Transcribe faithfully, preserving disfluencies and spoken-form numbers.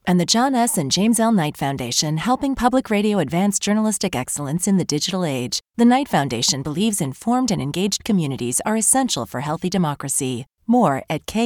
and the John S. and James L. Knight Foundation, helping public radio advance journalistic excellence in the digital age. The Knight Foundation believes informed and engaged communities are essential for healthy democracy. More at K